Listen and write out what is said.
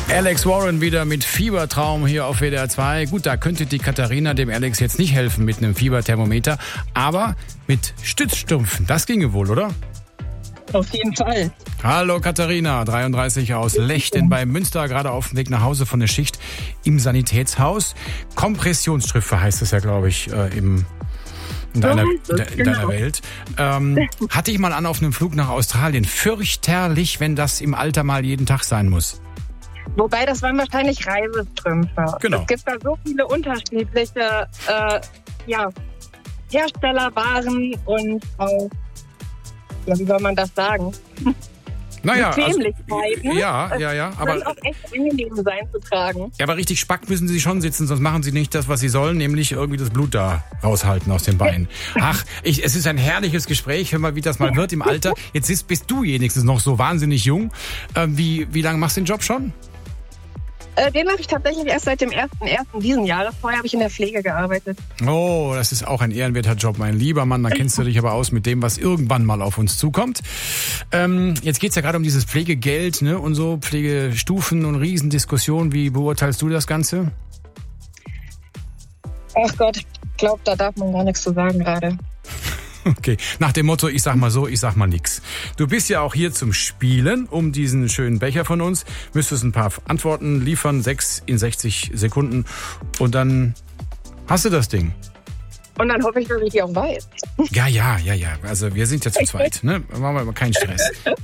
Alex Warren wieder mit Fiebertraum hier auf WDR 2. Gut, da könnte die Katharina dem Alex jetzt nicht helfen mit einem Fieberthermometer, aber mit Stützstrümpfen, das ginge wohl, oder? Auf jeden Fall. Hallo Katharina, 33 aus Lechten bei Münster, gerade auf dem Weg nach Hause von der Schicht im Sanitätshaus. Kompressionsstrümpfe heißt es ja, glaube ich, in deiner Welt. Hatte ich mal an auf einem Flug nach Australien. Fürchterlich, wenn das im Alter mal jeden Tag sein muss. Wobei, das waren wahrscheinlich Reisestrümpfe. Genau. Es gibt da so viele unterschiedliche Herstellerwaren und auch, wie soll man das sagen? Naja, Bequemlichkeiten. Ja, aber kann auch echt angenehm sein zu tragen. Ja, aber richtig Spack müssen sie schon sitzen, sonst machen sie nicht das, was sie sollen, nämlich irgendwie das Blut da raushalten aus den Beinen. Ach, es ist ein herrliches Gespräch, hör mal, wie das mal wird im Alter. Jetzt bist du wenigstens noch so wahnsinnig jung. Wie lange machst du den Job schon? Den mache ich tatsächlich erst seit dem 1.1. diesen Jahres. Vorher habe ich in der Pflege gearbeitet. Oh, das ist auch ein ehrenwerter Job, mein lieber Mann. Da kennst du dich aber aus mit dem, was irgendwann mal auf uns zukommt. Jetzt geht's ja gerade um dieses Pflegegeld, ne, und so Pflegestufen und Riesendiskussionen. Wie beurteilst du das Ganze? Ach Gott, ich glaube, da darf man gar nichts zu sagen gerade. Okay, nach dem Motto, ich sag mal so, ich sag mal nix. Du bist ja auch hier zum Spielen um diesen schönen Becher von uns. Müsstest ein paar Antworten liefern, 6 in 60 Sekunden. Und dann hast du das Ding. Und dann hoffe ich, dass ich die auch weiß. Ja. Also wir sind ja zu zweit, ne? Machen wir mal keinen Stress.